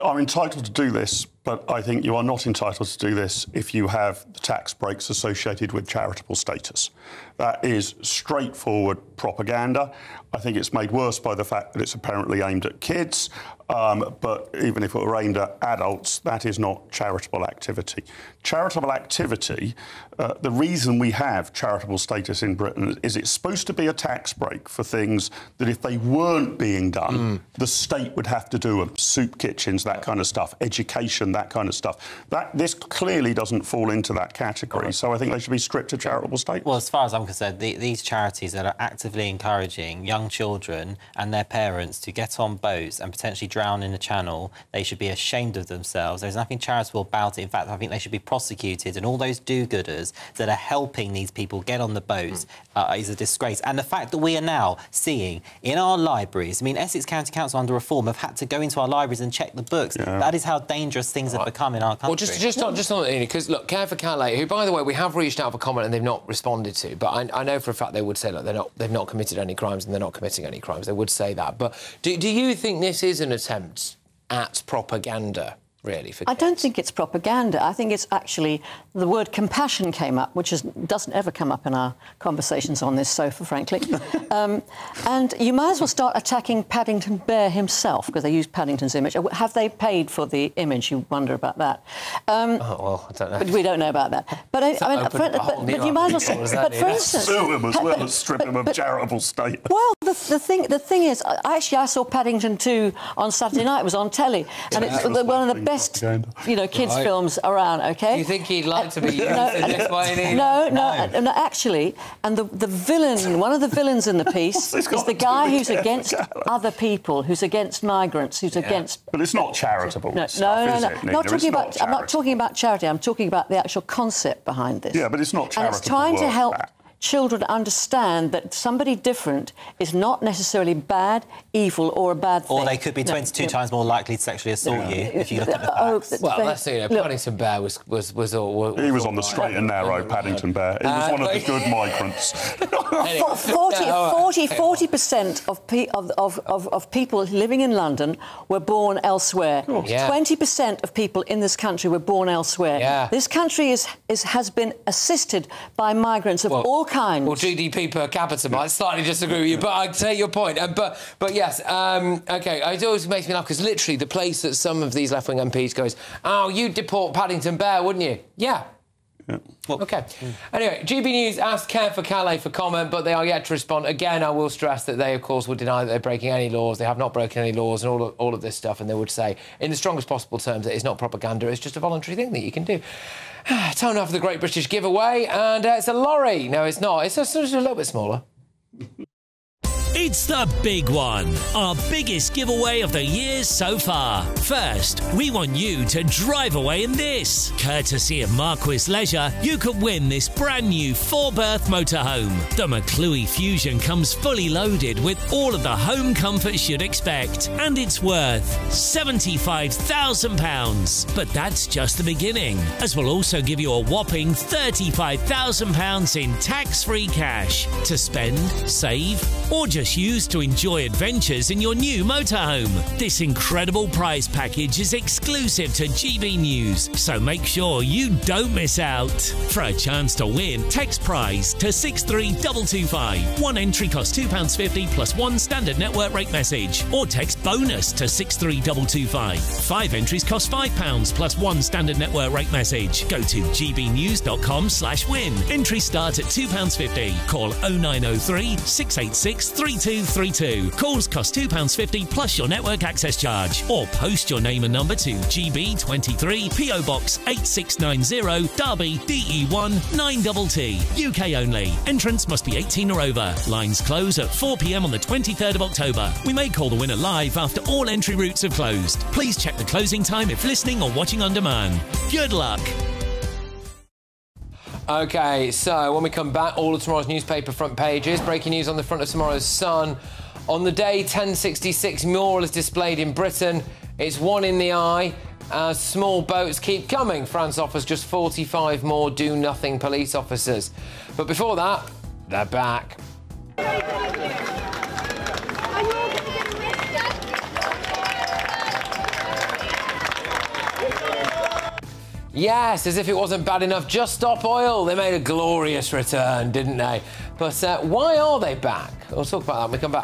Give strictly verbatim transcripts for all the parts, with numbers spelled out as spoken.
are entitled to do this, but I think you are not entitled to do this if you have the tax breaks associated with charitable status. That is straightforward propaganda. I think it's made worse by the fact that it's apparently aimed at kids, um, but even if it were aimed at adults, that is not charitable activity. Charitable activity, uh, the reason we have charitable status in Britain is it's supposed to be a tax break for things that if they weren't being done, mm. the state would have to do them. Soup kitchens, that kind of stuff, education, that kind of stuff. That this clearly doesn't fall into that category, right. So I think they should be stripped of charitable status. Well, as far as I'm concerned, the, these charities that are actively encouraging young children and their parents to get on boats and potentially drown in the Channel, they should be ashamed of themselves. There's nothing charitable about it. In fact, I think they should be prosecuted, and all those do-gooders that are helping these people get on the boats mm. uh, is a disgrace. And the fact that we are now seeing in our libraries, I mean, Essex County Council under reform have had to go into our libraries and check the books. Yeah. That is how dangerous things have become in our country. Well, just, just on, just on because, look, Care for Calais, who, by the way, we have reached out for comment and they've not responded to, but I, I know for a fact they would say, look, they're not, they've not committed any crimes and they're not committing any crimes. They would say that. But do, do you think this is an attempt at propaganda, really, for kids? I don't think it's propaganda. I think it's actually... The word compassion came up, which is, doesn't ever come up in our conversations on this sofa, frankly. um, and you might as well start attacking Paddington Bear himself, because they used Paddington's image. Have they paid for the image? You wonder about that. Um, oh, well, I don't know. But we don't know about that. But, I, I mean, for, but, but you might as well say... But for instance... Sue him as well as strip him of charitable status. Well, the, the, thing, the thing is, actually, I saw Paddington two on Saturday night. It was on telly. And it's one of the best, you know, kids' right. films around, OK? Do you think he'd like to be used no, in this way? No, no, no, no, actually, and the, the villain, one of the villains in the piece is the guy who's against other people, who's against migrants, who's yeah. against... But it's not charitable No, stuff, no, no, is no. it, Not talking not about, I'm not talking about charity, I'm talking about the actual concept behind this. Yeah, but it's not charitable And it's trying to help... That. children understand that somebody different is not necessarily bad, evil, or a bad thing. Or they could be twenty-two no, times more likely to sexually assault yeah. you if you look at the facts. Oh, well, let's see. You know, Paddington Bear was was was all. Was, he was on the straight and narrow, Paddington Bear. He was uh, one of the good migrants. forty percent of, pe of, of, of, of people living in London were born elsewhere. twenty percent yeah. of people in this country were born elsewhere. Yeah. This country is, is has been assisted by migrants of well, all kinds. Well, G D P per capita, I slightly disagree with you, but I take your point. Uh, but, but yes, um, OK, it always makes me laugh, because literally the place that some of these left-wing M Ps goes, oh, you'd deport Paddington Bear, wouldn't you? Yeah. Yeah. Well, OK. Mm. Anyway, G B News asked Care for Calais for comment, but they are yet to respond. Again, I will stress that they, of course, would deny that they're breaking any laws. They have not broken any laws and all of, all of this stuff, and they would say, in the strongest possible terms, that it's not propaganda, it's just a voluntary thing that you can do. Time now for the Great British Giveaway, and uh, it's a lorry. No, it's not. It's just, just a little bit smaller. It's the big one, our biggest giveaway of the year so far. First, we want you to drive away in this. Courtesy of Marquis Leisure, you could win this brand new four-berth motorhome. The McClue Fusion comes fully loaded with all of the home comforts you'd expect, and it's worth seventy-five thousand pounds. But that's just the beginning, as we'll also give you a whopping thirty-five thousand pounds in tax-free cash to spend, save, or just use to enjoy adventures in your new motorhome. This incredible prize package is exclusive to G B News, so make sure you don't miss out. For a chance to win, text prize to six three two two five. One entry costs two pounds fifty plus one standard network rate message, or text bonus to six three two two five. Five entries cost five pounds plus one standard network rate message. Go to gbnews.com slash win. Entries start at two pounds fifty. Call oh nine oh three, six eight six, three two three two. Calls cost two pounds fifty plus your network access charge. Or post your name and number to G B twenty-three, P O Box eight six nine zero, Derby, D E one nine T T. U K only. Entrance must be eighteen or over. Lines close at four p m on the twenty-third of October. We may call the winner live after all entry routes have closed. Please check the closing time if listening or watching on demand. Good luck. OK, so when we come back, all of tomorrow's newspaper front pages. Breaking news on the front of tomorrow's Sun. On the day ten sixty-six mural is displayed in Britain, it's one in the eye as small boats keep coming. France offers just forty-five more do-nothing police officers. But before that, they're back. Yes, as if it wasn't bad enough, Just Stop Oil. They made a glorious return, didn't they? But uh, why are they back? We'll talk about that when we come back.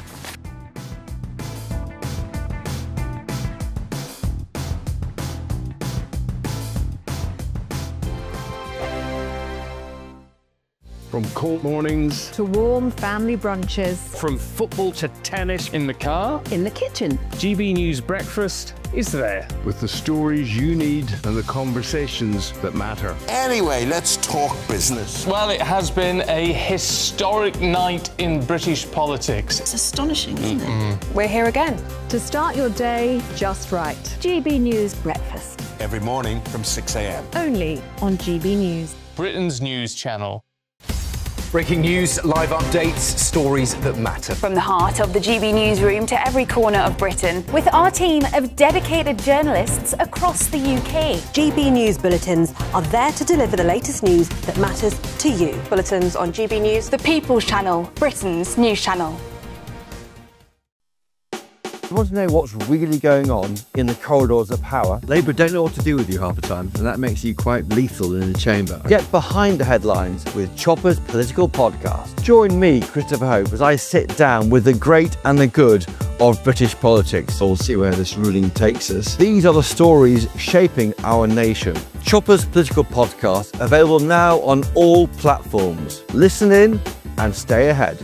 From cold mornings to warm family brunches, from football to tennis in the car, in the kitchen. G B News Breakfast is there with the stories you need and the conversations that matter. Anyway, let's talk business. Well, it has been a historic night in British politics. It's astonishing, isn't Mm-mm. it? We're here again to start your day just right. G B News Breakfast. Every morning from six a m. Only on G B News. Britain's news channel. Breaking news, live updates, stories that matter. From the heart of the G B newsroom to every corner of Britain, with our team of dedicated journalists across the U K. G B News bulletins are there to deliver the latest news that matters to you. Bulletins on G B News, the People's Channel, Britain's news channel. You want to know what's really going on in the corridors of power? Labour don't know what to do with you half the time, and that makes you quite lethal in the chamber. Get behind the headlines with Chopper's Political Podcast. Join me, Christopher Hope, as I sit down with the great and the good of British politics. We'll see where this ruling takes us. These are the stories shaping our nation. Chopper's Political Podcast, available now on all platforms. Listen in and stay ahead.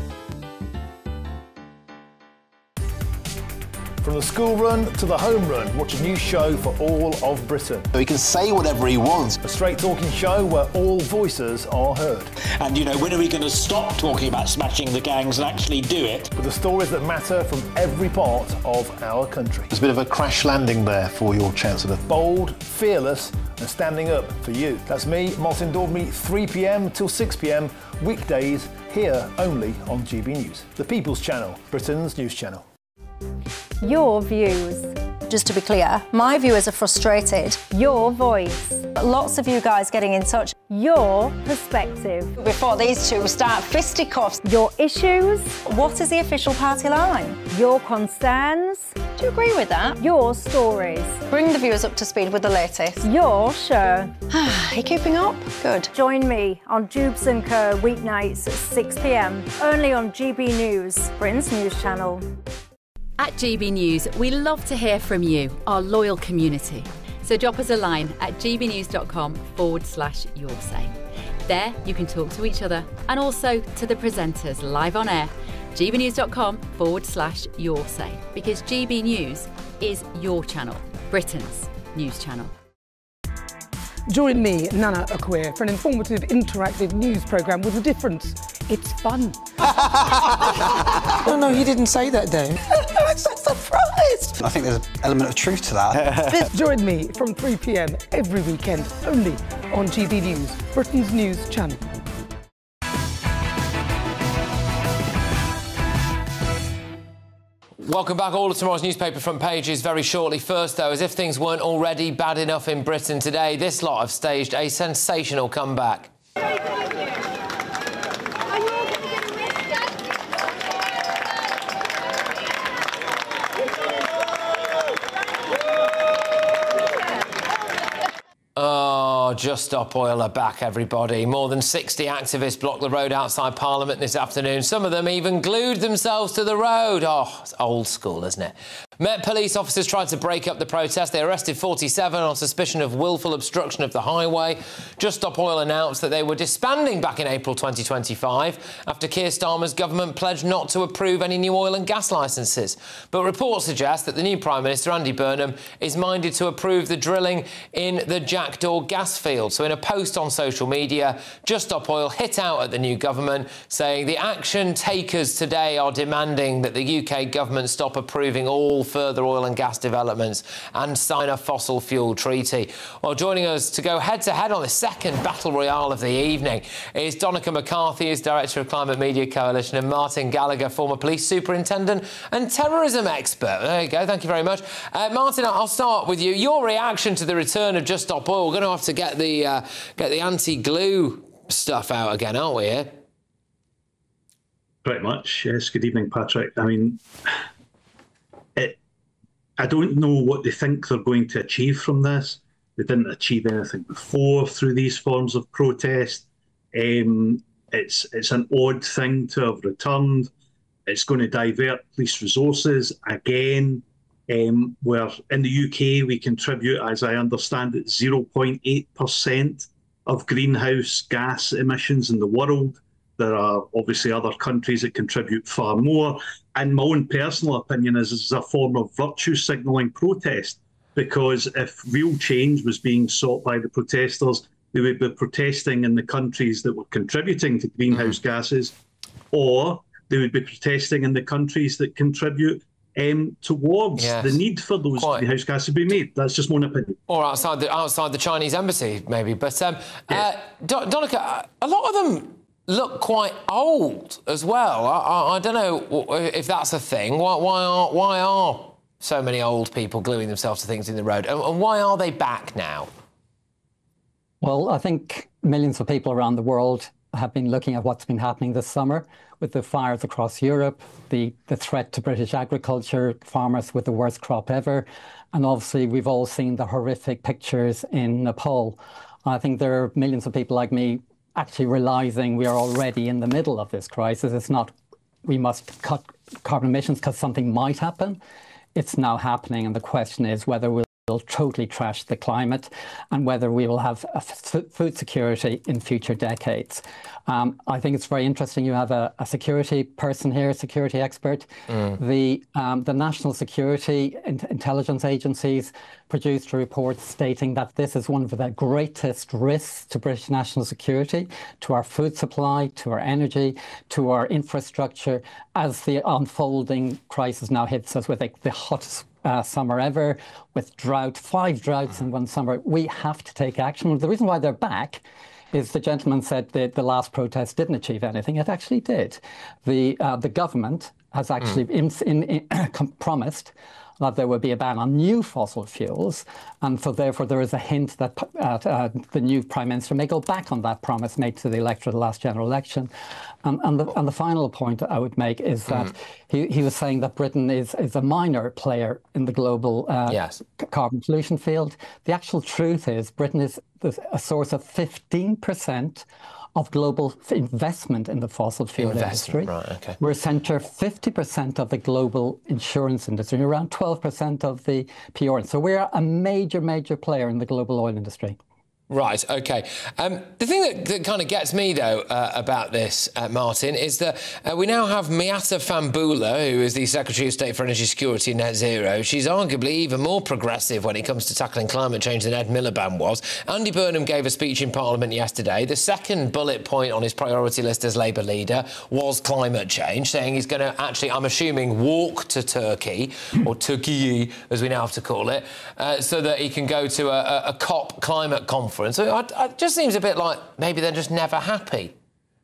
From the school run to the home run, watch a new show for all of Britain. So he can say whatever he wants. A straight talking show where all voices are heard. And, you know, when are we going to stop talking about smashing the gangs and actually do it? With the stories that matter from every part of our country. There's a bit of a crash landing there for your Chancellor. Bold, fearless and standing up for you. That's me, Martin Daubney, three p m till six p m, weekdays, here only on G B News. The People's Channel, Britain's news channel. Your views. Just to be clear, my viewers are frustrated. Your voice. Lots of you guys getting in touch. Your perspective. Before these two start fisticuffs. Your issues. What is the official party line? Your concerns. Do you agree with that? Your stories. Bring the viewers up to speed with the latest. Your show. Are you keeping up? Good. Join me on Jubes and Co weeknights at six p m only on G B News, Britain's news channel. At G B News, we love to hear from you, our loyal community. So drop us a line at gbnews.com forward slash your say. There you can talk to each other and also to the presenters live on air. gbnews.com forward slash your say. Because G B News is your channel, Britain's news channel. Join me, Nana Akwe, for an informative, interactive news programme with a difference. It's fun. No, no, he didn't say that, though. I'm so surprised. I think there's an element of truth to that. Join me from three p m every weekend, only on G B News, Britain's news channel. Welcome back. All of tomorrow's newspaper front pages very shortly. First, though, as if things weren't already bad enough in Britain today, this lot have staged a sensational comeback. Oh, Just Stop Oil are back, everybody. More than sixty activists blocked the road outside Parliament this afternoon. Some of them even glued themselves to the road. Oh, it's old school, isn't it? Met Police officers tried to break up the protest. They arrested forty-seven on suspicion of willful obstruction of the highway. Just Stop Oil announced that they were disbanding back in April twenty twenty-five after Keir Starmer's government pledged not to approve any new oil and gas licences. But reports suggest that the new Prime Minister, Andy Burnham, is minded to approve the drilling in the Jackdaw gas field. So in a post on social media, Just Stop Oil hit out at the new government, saying the action takers today are demanding that the U K government stop approving all further oil and gas developments and sign a fossil fuel treaty. Well, joining us to go head-to-head on the second battle royale of the evening is Donica McCarthy, is Director of Climate Media Coalition, and Martin Gallagher, former police superintendent and terrorism expert. There you go, thank you very much. Uh, Martin, I'll start with you. Your reaction to the return of Just Stop Oil. We're going to have to get the, uh, get the anti-glue stuff out again, aren't we, here? Pretty much, yes. Good evening, Patrick. I mean, it, I don't know what they think they're going to achieve from this. They didn't achieve anything before through these forms of protest. Um, it's it's an odd thing to have returned. It's going to divert police resources again. Um, where in the U K we contribute, as I understand it, zero point eight percent of greenhouse gas emissions in the world. There are obviously other countries that contribute far more. And my own personal opinion is this is a form of virtue signalling protest, because if real change was being sought by the protesters, they would be protesting in the countries that were contributing to greenhouse mm. gases, or they would be protesting in the countries that contribute Um, towards yes. the need for those Quite. greenhouse gases to be made. That's just one opinion. Or outside the outside the Chinese embassy, maybe. But um, yes. uh, Don- Donica, a lot of them look quite old as well. I, I, I don't know if that's a thing. Why, why are why are so many old people gluing themselves to things in the road, and, and why are they back now? Well, I think millions of people around the world have been looking at what's been happening this summer with the fires across Europe, the, the threat to British agriculture, farmers with the worst crop ever. And obviously, we've all seen the horrific pictures in Nepal. I think there are millions of people like me actually realising we are already in the middle of this crisis. It's not we must cut carbon emissions because something might happen. It's now happening. And the question is whether we'll will totally trash the climate and whether we will have a f- food security in future decades. Um, I think it's very interesting you have a, a security person here, a security expert. Mm. The um, the national security in- intelligence agencies produced a report stating that this is one of the greatest risks to British national security, to our food supply, to our energy, to our infrastructure, as the unfolding crisis now hits us with like, the hottest Uh, summer ever, with drought, five droughts in one summer. We have to take action. The reason why they're back is the gentleman said that the last protest didn't achieve anything. It actually did. The uh, the government has actually mm. in, in, in, promised that there would be a ban on new fossil fuels, and so therefore there is a hint that uh, uh, the new Prime Minister may go back on that promise made to the electorate at the last general election. And, and, the, and the final point I would make is that mm. he, he was saying that Britain is, is a minor player in the global uh, yes. c- carbon pollution field. The actual truth is Britain is a source of fifteen percent of global investment in the fossil fuel investment, industry. Right, okay. We're a centre fifty percent of the global insurance industry, around twelve percent of the P R. So we're a major, major player in the global oil industry. Right, OK. Um, the thing that, that kind of gets me, though, uh, about this, uh, Martin, is that uh, we now have Miatta Fahnbulleh, who is the Secretary of State for Energy Security and Net Zero. She's arguably even more progressive when it comes to tackling climate change than Ed Miliband was. Andy Burnham gave a speech in Parliament yesterday. The second bullet point on his priority list as Labour leader was climate change, saying he's going to actually, I'm assuming, walk to Turkey, or Turkey, as we now have to call it, uh, so that he can go to a, a, a COP climate conference. So it, it just seems a bit like maybe they're just never happy.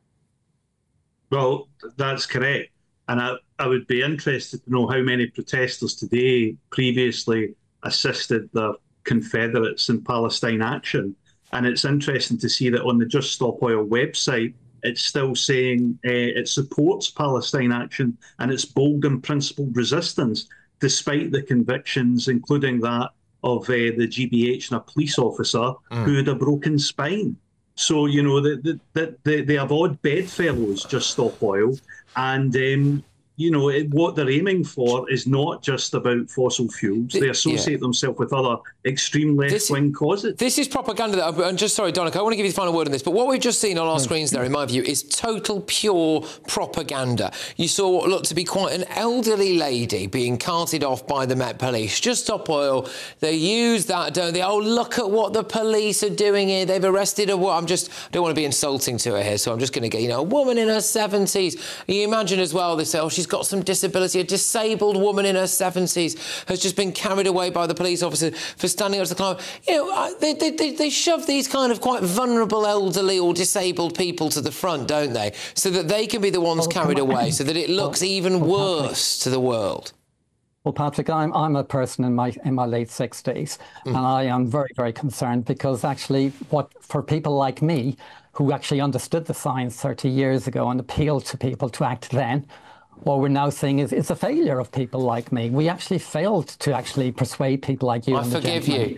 Well, that's correct. And I, I would be interested to know how many protesters today previously assisted their Confederates in Palestine action. And it's interesting to see that on the Just Stop Oil website, it's still saying uh, it supports Palestine action and it's bold and principled resistance, despite the convictions, including that of uh, the G B H and a police officer mm. who had a broken spine. So, you know, the, the, the, the, they have odd bedfellows, Just Stop Oil. And, um, you know, it, what they're aiming for is not just about fossil fuels. They associate yeah. themselves with other extreme left-wing causes. This is propaganda. That, I'm just sorry, Donica, I want to give you the final word on this, but what we've just seen on our mm. screens there, in my view, is total, pure propaganda. You saw what looked to be quite an elderly lady being carted off by the Met Police. Just Stop Oil, they use that, don't they? Oh, look at what the police are doing here. They've arrested a woman. I'm just, I don't want to be insulting to her here, so I'm just going to get, you know, a woman in her seventies. You imagine as well, they say, oh, she's got some disability. A disabled woman in her seventies has just been carried away by the police officer for standing up to the climate. You know, they, they, they, they shove these kind of quite vulnerable elderly or disabled people to the front, don't they? So that they can be the ones carried away, so that it looks even worse to the world. Well, Patrick, I'm I'm a person in my in my late sixties, mm. and I am very, very concerned because actually, what for people like me, who actually understood the science thirty years ago and appealed to people to act then, what we're now seeing is it's a failure of people like me. We actually failed to actually persuade people like you. I forgive you.